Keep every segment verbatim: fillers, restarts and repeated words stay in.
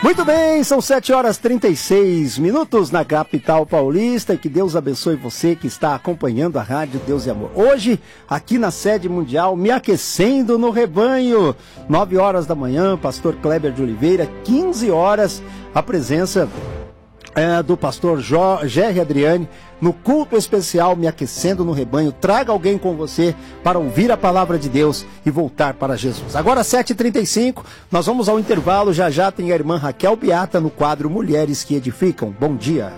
Muito bem, são sete horas e trinta e seis minutos na capital paulista e que Deus abençoe você que está acompanhando a Rádio Deus e Amor. Hoje, aqui na sede mundial, me aquecendo no rebanho. nove horas da manhã, pastor Kleber de Oliveira, quinze horas, a presença é, do pastor Jerry Adriane no culto especial Me Aquecendo no Rebanho. Traga alguém com você para ouvir a palavra de Deus e voltar para Jesus. Agora sete e trinta e cinco, nós vamos ao intervalo. Já já tem a irmã Raquel Beata no quadro Mulheres que Edificam. Bom dia.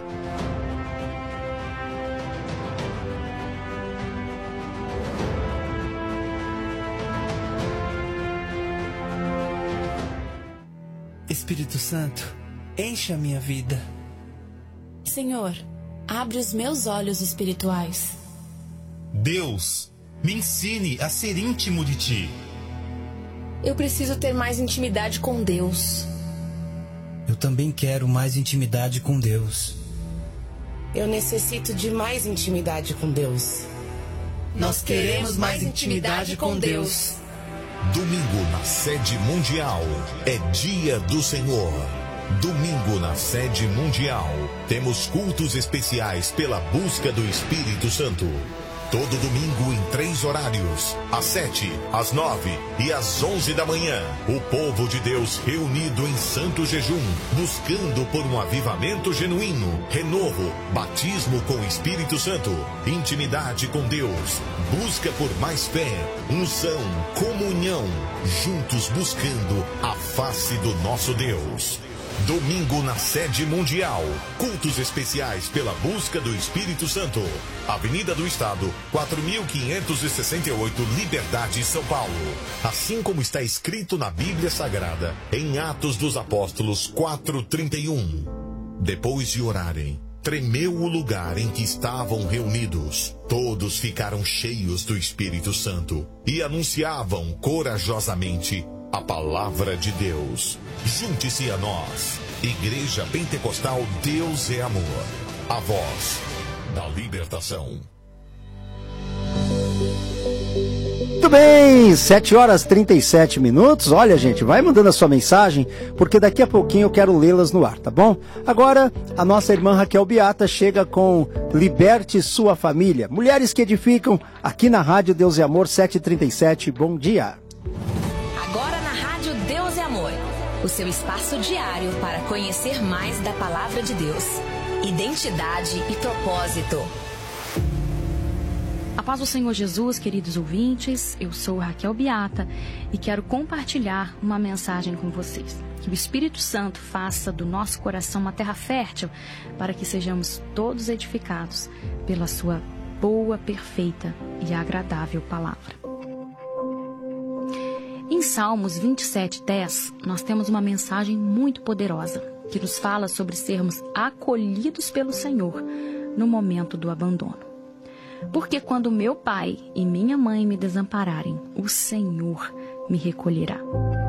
Espírito Santo, enche a minha vida. Senhor, abre os meus olhos espirituais. Deus, me ensine a ser íntimo de Ti. Eu preciso ter mais intimidade com Deus. Eu também quero mais intimidade com Deus. Eu necessito de mais intimidade com Deus. Nós queremos mais intimidade com Deus. Domingo na sede mundial é dia do Senhor. Domingo na sede mundial temos cultos especiais pela busca do Espírito Santo. Todo domingo em três horários, às sete, às nove e às onze da manhã. O povo de Deus reunido em santo jejum, buscando por um avivamento genuíno, renovo, batismo com o Espírito Santo, intimidade com Deus, busca por mais fé, unção, comunhão, juntos buscando a face do nosso Deus. Domingo na sede mundial, cultos especiais pela busca do Espírito Santo. Avenida do Estado, quatro mil quinhentos e sessenta e oito, Liberdade, São Paulo. Assim como está escrito na Bíblia Sagrada, em Atos dos Apóstolos quatro, trinta e um. Depois de orarem, tremeu o lugar em que estavam reunidos. Todos ficaram cheios do Espírito Santo e anunciavam corajosamente a palavra de Deus. Junte-se a nós, Igreja Pentecostal Deus é Amor, a voz da libertação. Muito bem, sete horas e trinta e sete minutos. Olha, gente, vai mandando a sua mensagem, porque daqui a pouquinho eu quero lê-las no ar, tá bom? Agora, a nossa irmã Raquel Beata chega com Liberte Sua Família. Mulheres que Edificam, aqui na Rádio Deus e Amor, sete e trinta e sete. Bom dia. Agora na Rádio Deus e Amor, o seu espaço diário para conhecer mais da Palavra de Deus, identidade e propósito. A paz do Senhor Jesus, queridos ouvintes, eu sou Raquel Beata e quero compartilhar uma mensagem com vocês. Que o Espírito Santo faça do nosso coração uma terra fértil para que sejamos todos edificados pela sua boa, perfeita e agradável palavra. Em Salmos vinte e sete, dez, nós temos uma mensagem muito poderosa que nos fala sobre sermos acolhidos pelo Senhor no momento do abandono. Porque quando meu pai e minha mãe me desampararem, o Senhor me recolherá.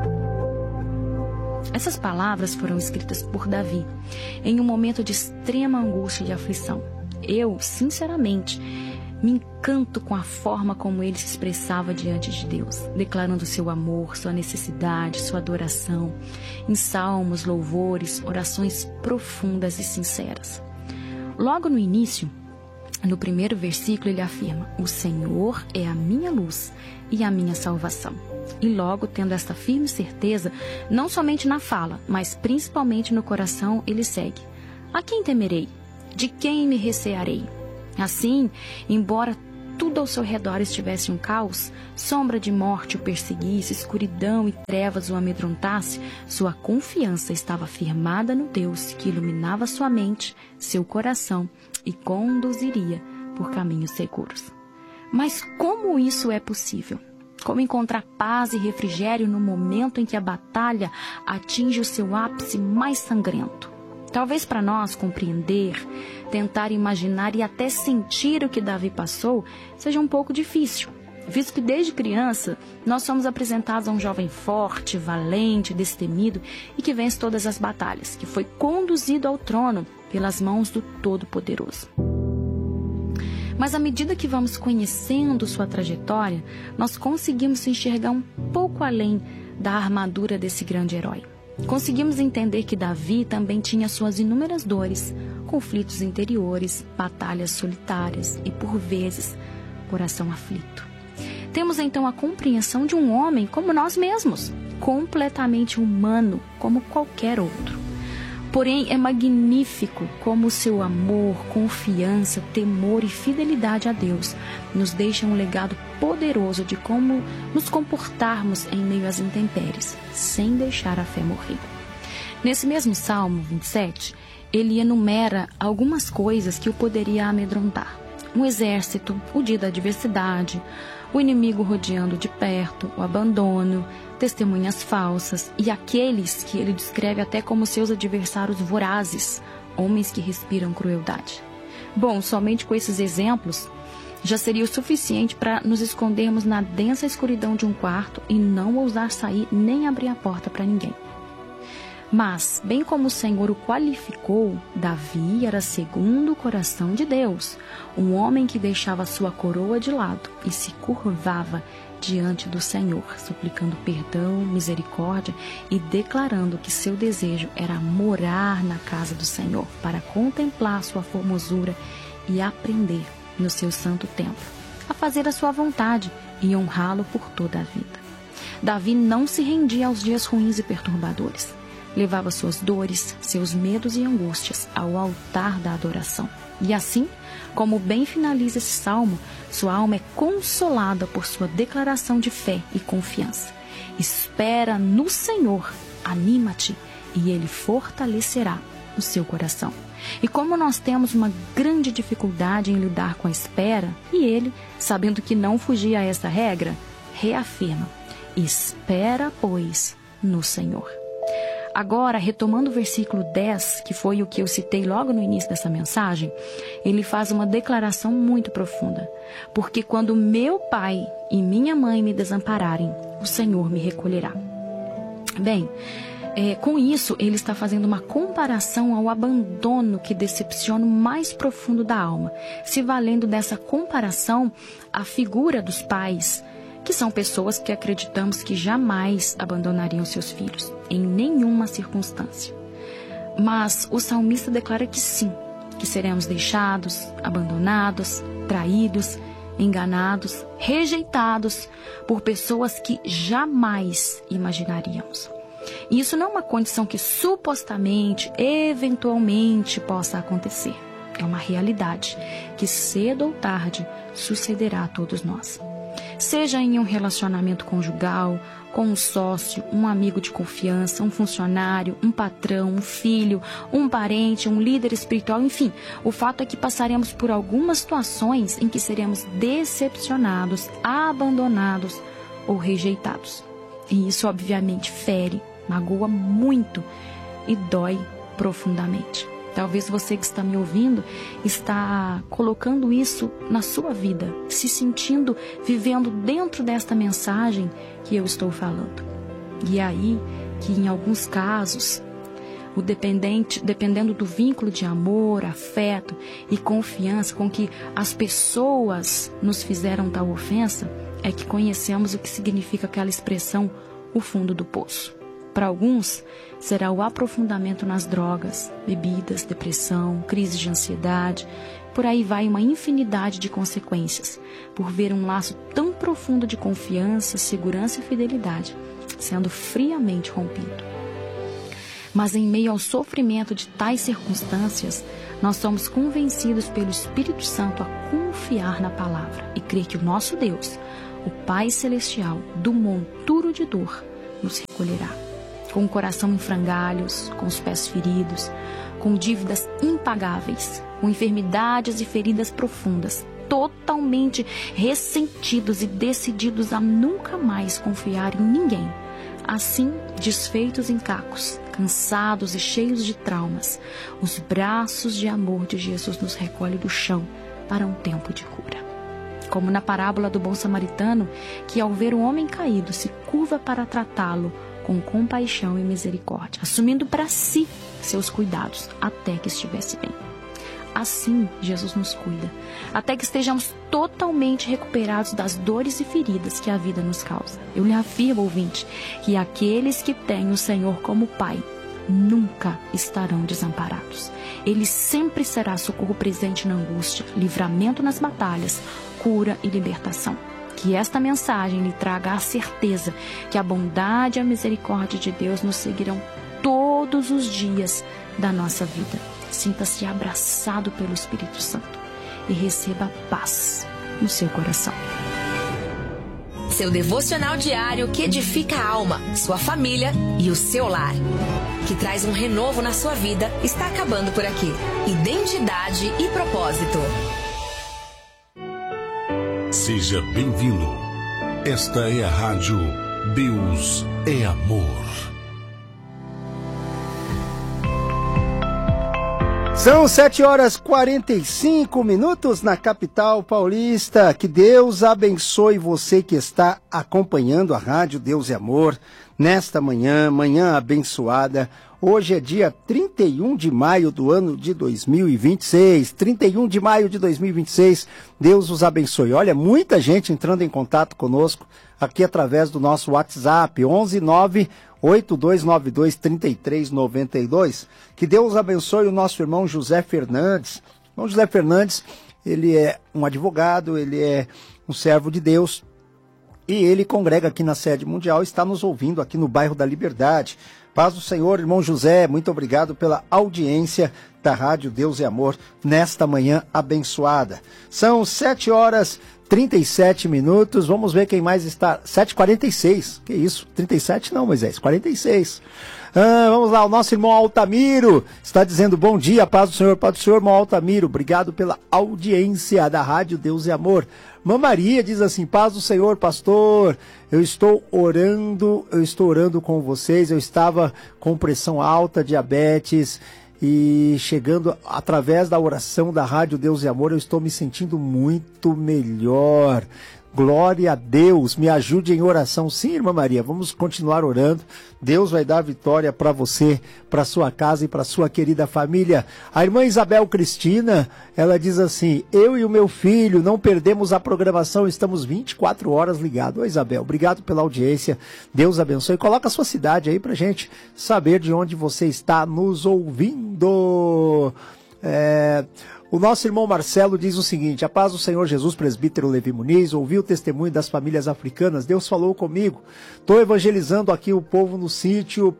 Essas palavras foram escritas por Davi em um momento de extrema angústia e aflição. Eu, sinceramente, me encanto com a forma como ele se expressava diante de Deus, declarando seu amor, sua necessidade, sua adoração, em salmos, louvores, orações profundas e sinceras. Logo no início, no primeiro versículo, ele afirma: o Senhor é a minha luz e a minha salvação. E logo, tendo esta firme certeza, não somente na fala, mas principalmente no coração, ele segue: a quem temerei? De quem me recearei? Assim, embora tudo ao seu redor estivesse um caos, sombra de morte o perseguisse, escuridão e trevas o amedrontasse, sua confiança estava firmada no Deus que iluminava sua mente, seu coração e conduziria por caminhos seguros. Mas como isso é possível? Como encontrar paz e refrigério no momento em que a batalha atinge o seu ápice mais sangrento? Talvez para nós compreender, tentar imaginar e até sentir o que Davi passou seja um pouco difícil, visto que desde criança nós somos apresentados a um jovem forte, valente, destemido e que vence todas as batalhas, que foi conduzido ao trono pelas mãos do Todo-Poderoso. Mas à medida que vamos conhecendo sua trajetória, nós conseguimos enxergar um pouco além da armadura desse grande herói. conseguimos entender que Davi também tinha suas inúmeras dores, conflitos interiores, batalhas solitárias e, por vezes, coração aflito. Temos então a compreensão de um homem como nós mesmos, completamente humano como qualquer outro. Porém, é magnífico como o seu amor, confiança, temor e fidelidade a Deus nos deixam um legado poderoso de como nos comportarmos em meio às intempéries, sem deixar a fé morrer. Nesse mesmo Salmo vinte e sete, ele enumera algumas coisas que o poderia amedrontar. Um exército, o dia da adversidade, o inimigo rodeando de perto, o abandono, testemunhas falsas e aqueles que ele descreve até como seus adversários vorazes, homens que respiram crueldade. Bom, somente com esses exemplos já seria o suficiente para nos escondermos na densa escuridão de um quarto e não ousar sair nem abrir a porta para ninguém. Mas, bem como o Senhor o qualificou, Davi era segundo o coração de Deus, um homem que deixava sua coroa de lado e se curvava diante do Senhor, suplicando perdão, misericórdia e declarando que seu desejo era morar na casa do Senhor para contemplar sua formosura e aprender no seu santo templo a fazer a sua vontade e honrá-lo por toda a vida. Davi não se rendia aos dias ruins e perturbadores. Levava suas dores, seus medos e angústias ao altar da adoração. E assim, como bem finaliza esse salmo, sua alma é consolada por sua declaração de fé e confiança. Espera no Senhor, anima-te, e Ele fortalecerá o seu coração. E como nós temos uma grande dificuldade em lidar com a espera, e ele, sabendo que não fugia a essa regra, reafirma: espera, pois, no Senhor. Agora, retomando o versículo dez, que foi o que eu citei logo no início dessa mensagem, ele faz uma declaração muito profunda. Porque quando meu pai e minha mãe me desampararem, o Senhor me recolherá. Bem, é, com isso, ele está fazendo uma comparação ao abandono que decepciona o mais profundo da alma, se valendo dessa comparação à figura dos pais, que são pessoas que acreditamos que jamais abandonariam seus filhos, em nenhuma circunstância. Mas o salmista declara que sim, que seremos deixados, abandonados, traídos, enganados, rejeitados por pessoas que jamais imaginaríamos. E isso não é uma condição que supostamente, eventualmente possa acontecer. É uma realidade que cedo ou tarde sucederá a todos nós. Seja em um relacionamento conjugal, com um sócio, um amigo de confiança, um funcionário, um patrão, um filho, um parente, um líder espiritual, enfim, o fato é que passaremos por algumas situações em que seremos decepcionados, abandonados ou rejeitados. E isso, obviamente, fere, magoa muito e dói profundamente. Talvez você que está me ouvindo está colocando isso na sua vida, se sentindo, vivendo dentro desta mensagem que eu estou falando. E é aí que, em alguns casos, o dependente, dependendo do vínculo de amor, afeto e confiança com que as pessoas nos fizeram tal ofensa, é que conhecemos o que significa aquela expressão, o fundo do poço. Para alguns, será o aprofundamento nas drogas, bebidas, depressão, crise de ansiedade. Por aí vai uma infinidade de consequências, por ver um laço tão profundo de confiança, segurança e fidelidade sendo friamente rompido. Mas em meio ao sofrimento de tais circunstâncias, nós somos convencidos pelo Espírito Santo a confiar na palavra e crer que o nosso Deus, o Pai Celestial, do monturo de dor, nos recolherá. Com o coração em frangalhos, com os pés feridos, com dívidas impagáveis, com enfermidades e feridas profundas, totalmente ressentidos e decididos a nunca mais confiar em ninguém. Assim, desfeitos em cacos, cansados e cheios de traumas, os braços de amor de Jesus nos recolhem do chão para um tempo de cura. Como na parábola do bom samaritano, que ao ver o homem caído se curva para tratá-lo com compaixão e misericórdia, assumindo para si seus cuidados até que estivesse bem. assim Jesus nos cuida, até que estejamos totalmente recuperados das dores e feridas que a vida nos causa. Eu lhe afirmo, ouvinte, que aqueles que têm o Senhor como Pai nunca estarão desamparados. Ele sempre será socorro presente na angústia, livramento nas batalhas, cura e libertação. Que esta mensagem lhe traga a certeza que a bondade e a misericórdia de Deus nos seguirão todos os dias da nossa vida. Sinta-se abraçado pelo Espírito Santo e receba paz no seu coração. Seu devocional diário que edifica a alma, sua família e o seu lar. Que traz um renovo na sua vida, está acabando por aqui. Identidade e propósito. Seja bem-vindo. Esta é a Rádio Deus é Amor. São sete horas e quarenta e cinco minutos na capital paulista. Que Deus abençoe você que está acompanhando a Rádio Deus é Amor nesta manhã, manhã abençoada. Hoje é dia trinta e um de maio do ano de dois mil e vinte e seis. trinta e um de maio de dois mil e vinte e seis. Deus os abençoe. Olha, muita gente entrando em contato conosco aqui através do nosso WhatsApp, onze nove oito dois nove dois três três nove dois. Que Deus abençoe o nosso irmão José Fernandes. O irmão José Fernandes, ele é um advogado, ele é um servo de Deus e ele congrega aqui na sede mundial, está nos ouvindo aqui no bairro da Liberdade. Paz do Senhor, irmão José, muito obrigado pela audiência da Rádio Deus é Amor nesta manhã abençoada. São sete horas e trinta e sete minutos, vamos ver quem mais está. sete e quarenta e seis, que isso? trinta e sete não, Moisés, quarenta e seis. Ah, vamos lá, o nosso irmão Altamiro está dizendo bom dia, paz do Senhor, paz do Senhor, irmão Altamiro, obrigado pela audiência da Rádio Deus é Amor. Irmã Maria diz assim, paz do Senhor, pastor, eu estou orando, eu estou orando com vocês, eu estava com pressão alta, diabetes, e chegando através da oração da Rádio Deus e Amor, eu estou me sentindo muito melhor. Glória a Deus, me ajude em oração. Sim, irmã Maria, vamos continuar orando. Deus vai dar vitória para você, para sua casa e para sua querida família. A irmã Isabel Cristina, ela diz assim, eu e o meu filho não perdemos a programação, estamos vinte e quatro horas ligados. Ô Isabel, obrigado pela audiência, Deus abençoe. Coloca a sua cidade aí pra gente saber de onde você está nos ouvindo. É... O nosso irmão Marcelo diz o seguinte, a paz do Senhor Jesus, presbítero Levi Muniz, ouvi o testemunho das famílias africanas, Deus falou comigo, estou evangelizando aqui o povo no sítio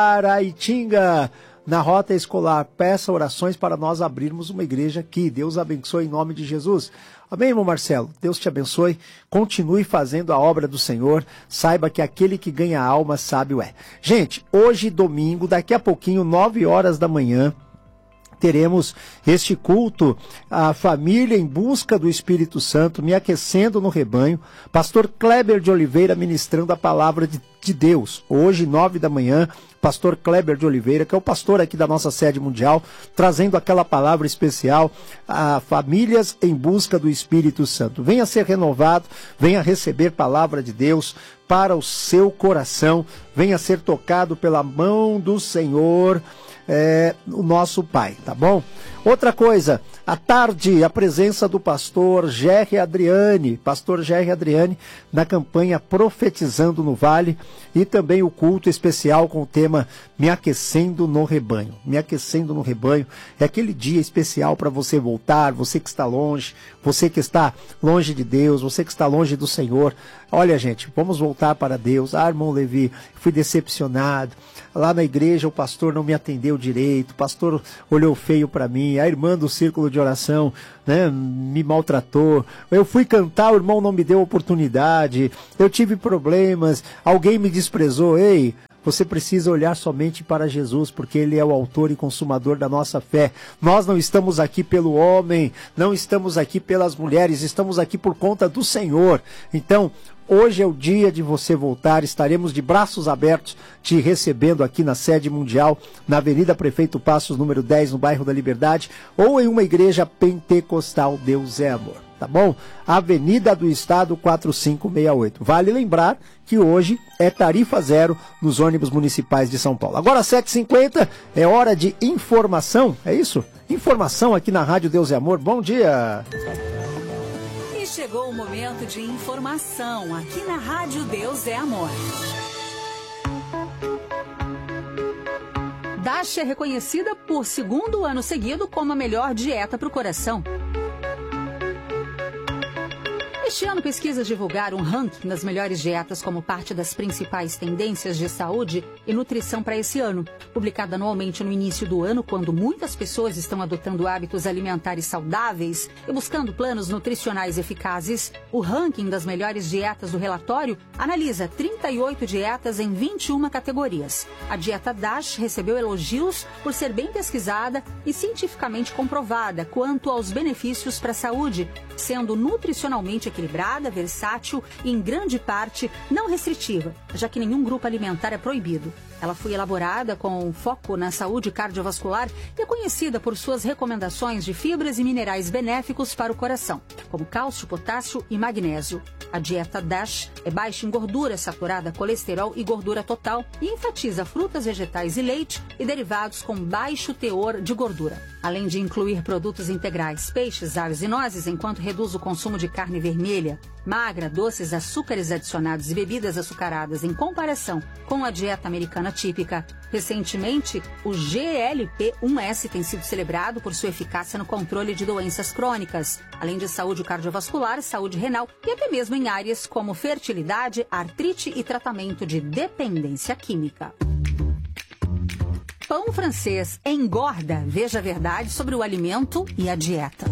Paraitinga, na rota escolar, peça orações para nós abrirmos uma igreja aqui, Deus abençoe em nome de Jesus. Amém, irmão Marcelo? Deus te abençoe, continue fazendo a obra do Senhor, saiba que aquele que ganha alma sábio é. Gente, hoje domingo, daqui a pouquinho, nove horas da manhã, teremos este culto, a família em busca do Espírito Santo, me aquecendo no rebanho, pastor Kleber de Oliveira ministrando a palavra de, de Deus. Hoje, nove da manhã, pastor Kleber de Oliveira, que é o pastor aqui da nossa sede mundial, trazendo aquela palavra especial, a famílias em busca do Espírito Santo. Venha ser renovado, venha receber palavra de Deus para o seu coração, venha ser tocado pela mão do Senhor, É, o nosso Pai, tá bom? Outra coisa, à tarde, a presença do pastor Gerry Adriane, pastor Gerry Adriane, na campanha Profetizando no Vale, e também o culto especial com o tema Me Aquecendo no Rebanho. Me Aquecendo no Rebanho é aquele dia especial para você voltar, você que está longe, você que está longe de Deus, você que está longe do Senhor. Olha, gente, vamos voltar para Deus. Ah, irmão Levi, fui decepcionado. Lá na igreja o pastor não me atendeu direito, o pastor olhou feio para mim, a irmã do círculo de oração, né, me maltratou, eu fui cantar, o irmão não me deu oportunidade, eu tive problemas, alguém me desprezou. Ei, você precisa olhar somente para Jesus, porque Ele é o autor e consumador da nossa fé. Nós não estamos aqui pelo homem, não estamos aqui pelas mulheres, estamos aqui por conta do Senhor. Então, hoje é o dia de você voltar, estaremos de braços abertos te recebendo aqui na sede mundial, na Avenida Prefeito Passos, número dez, no bairro da Liberdade, ou em uma igreja pentecostal. Deus é amor. tá bom? Avenida do Estado quatro cinco seis oito. Vale lembrar que hoje é tarifa zero nos ônibus municipais de São Paulo. Agora sete e cinquenta, é hora de informação, é isso? Informação aqui na Rádio Deus e Amor. Bom dia! E chegou o momento de informação aqui na Rádio Deus é Amor. Dash é reconhecida por segundo ano seguido como a melhor dieta para o coração. Este ano, pesquisas divulgaram um ranking das melhores dietas como parte das principais tendências de saúde e nutrição para esse ano. Publicado anualmente no início do ano, quando muitas pessoas estão adotando hábitos alimentares saudáveis e buscando planos nutricionais eficazes, o ranking das melhores dietas do relatório analisa trinta e oito dietas em vinte e uma categorias. A dieta Dash recebeu elogios por ser bem pesquisada e cientificamente comprovada quanto aos benefícios para a saúde, sendo nutricionalmente equilibrada, versátil e, em grande parte, não restritiva, já que nenhum grupo alimentar é proibido. Ela foi elaborada com foco na saúde cardiovascular e é conhecida por suas recomendações de fibras e minerais benéficos para o coração, como cálcio, potássio e magnésio. A dieta Dash é baixa em gordura saturada, colesterol e gordura total e enfatiza frutas, vegetais e leite e derivados com baixo teor de gordura. Além de incluir produtos integrais, peixes, aves e nozes, enquanto reduz o consumo de carne vermelha, magra, doces, açúcares adicionados e bebidas açucaradas em comparação com a dieta americana típica. Recentemente, o G L P um S tem sido celebrado por sua eficácia no controle de doenças crônicas, além de saúde cardiovascular, saúde renal e até mesmo em áreas como fertilidade, artrite e tratamento de dependência química. Pão francês engorda. Veja a verdade sobre o alimento e a dieta.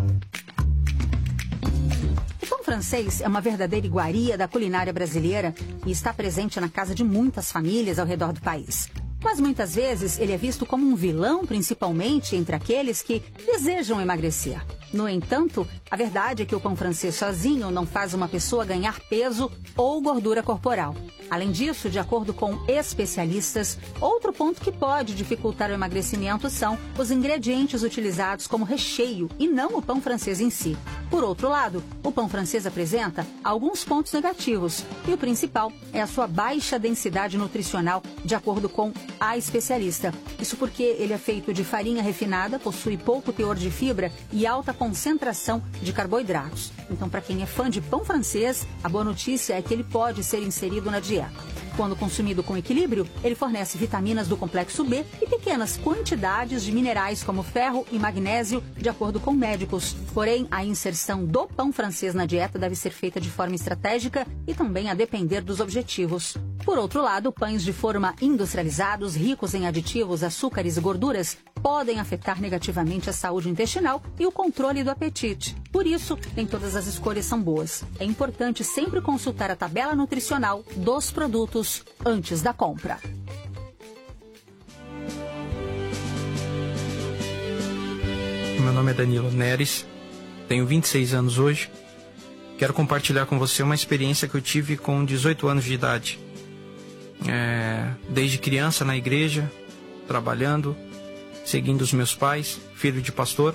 O pão francês é uma verdadeira iguaria da culinária brasileira e está presente na casa de muitas famílias ao redor do país. Mas muitas vezes ele é visto como um vilão, principalmente entre aqueles que desejam emagrecer. No entanto, a verdade é que o pão francês sozinho não faz uma pessoa ganhar peso ou gordura corporal. Além disso, de acordo com especialistas, outro ponto que pode dificultar o emagrecimento são os ingredientes utilizados como recheio e não o pão francês em si. Por outro lado, o pão francês apresenta alguns pontos negativos e o principal é a sua baixa densidade nutricional, de acordo com a especialista. Isso porque ele é feito de farinha refinada, possui pouco teor de fibra e alta concentração de carboidratos. Então, para quem é fã de pão francês, a boa notícia é que ele pode ser inserido na dieta. Quando consumido com equilíbrio, ele fornece vitaminas do complexo B e pequenas quantidades de minerais como ferro e magnésio, de acordo com médicos. Porém, a inserção do pão francês na dieta deve ser feita de forma estratégica e também a depender dos objetivos. Por outro lado, pães de forma industrializados, ricos em aditivos, açúcares e gorduras, podem afetar negativamente a saúde intestinal e o controle do apetite. Por isso, nem todas as escolhas são boas. É importante sempre consultar a tabela nutricional dos produtos antes da compra. Meu nome é Danilo Neres, tenho vinte e seis anos hoje. Quero compartilhar com você uma experiência que eu tive com dezoito anos de idade. É, desde criança na igreja, trabalhando, seguindo os meus pais, filho de pastor.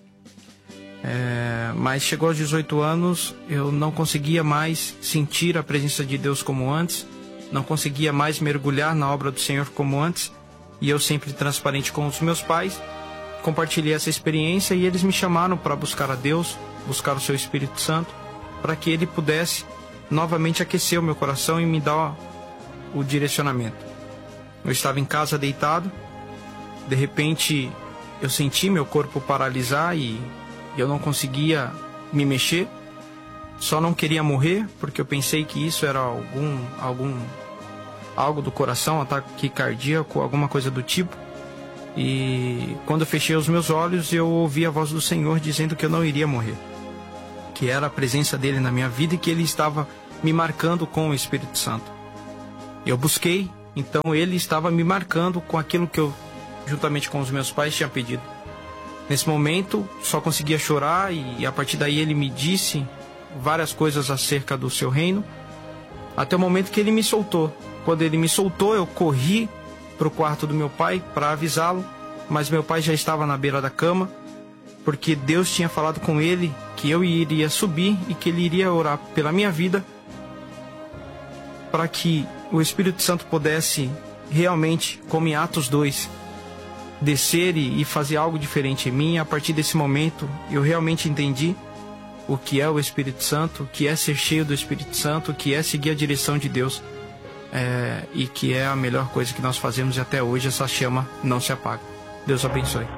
É, mas chegou aos dezoito anos, eu não conseguia mais sentir a presença de Deus como antes, não conseguia mais mergulhar na obra do Senhor como antes, e eu sempre transparente com os meus pais, compartilhei essa experiência e eles me chamaram para buscar a Deus, buscar o seu Espírito Santo, para que Ele pudesse novamente aquecer o meu coração e me dar o direcionamento. Eu estava em casa deitado, de repente eu senti meu corpo paralisar e eu não conseguia me mexer, só não queria morrer porque eu pensei que isso era algum, algum algo do coração, ataque cardíaco, alguma coisa do tipo. E quando eu fechei os meus olhos, eu ouvi a voz do Senhor dizendo que eu não iria morrer, que era a presença dele na minha vida e que ele estava me marcando com o Espírito Santo. Eu busquei, então ele estava me marcando com aquilo que eu, juntamente com os meus pais, tinha pedido. Nesse momento, só conseguia chorar e a partir daí ele me disse várias coisas acerca do seu reino, até o momento que ele me soltou. Quando ele me soltou, eu corri para o quarto do meu pai para avisá-lo, mas meu pai já estava na beira da cama, porque Deus tinha falado com ele que eu iria subir e que ele iria orar pela minha vida, para que o Espírito Santo pudesse realmente, como em Atos dois, descer e fazer algo diferente em mim. A partir desse momento, eu realmente entendi o que é o Espírito Santo, o que é ser cheio do Espírito Santo, o que é seguir a direção de Deus, é, e que é a melhor coisa que nós fazemos, e até hoje essa chama não se apaga. Deus abençoe.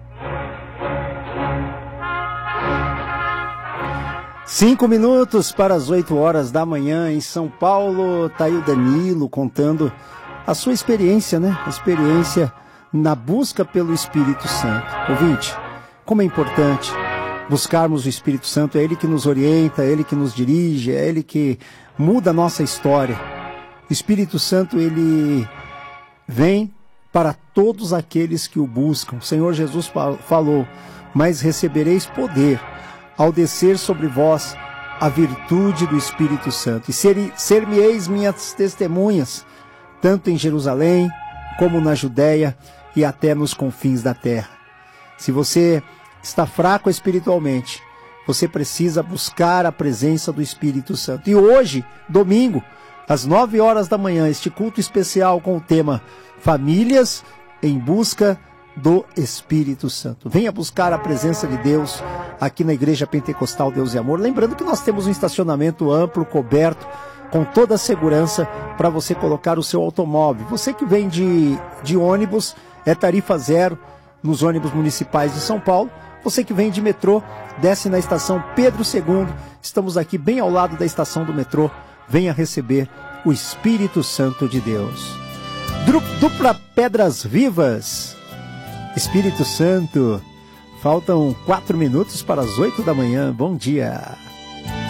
Cinco minutos para as oito horas da manhã em São Paulo. Tá aí o Danilo contando a sua experiência, né? A experiência na busca pelo Espírito Santo. Ouvinte, como é importante buscarmos o Espírito Santo. É Ele que nos orienta, é Ele que nos dirige, é Ele que muda a nossa história. O Espírito Santo, Ele vem para todos aqueles que o buscam. O Senhor Jesus falou: mas recebereis poder ao descer sobre vós a virtude do Espírito Santo, e ser-me-eis minhas testemunhas, tanto em Jerusalém, como na Judéia e até nos confins da terra. Se você está fraco espiritualmente, você precisa buscar a presença do Espírito Santo. E hoje, domingo, às nove horas da manhã, este culto especial com o tema Famílias em Busca do Espírito Santo. Venha buscar a presença de Deus aqui na Igreja Pentecostal Deus e Amor. Lembrando que nós temos um estacionamento amplo, coberto, com toda a segurança para você colocar o seu automóvel. Você que vem de, de ônibus, é tarifa zero nos ônibus municipais de São Paulo. Você que vem de metrô, desce na estação Pedro segundo. Estamos aqui bem ao lado da estação do metrô. Venha receber o Espírito Santo de Deus. Dupla Pedras Vivas. Espírito Santo. Faltam quatro minutos para as oito da manhã. Bom dia.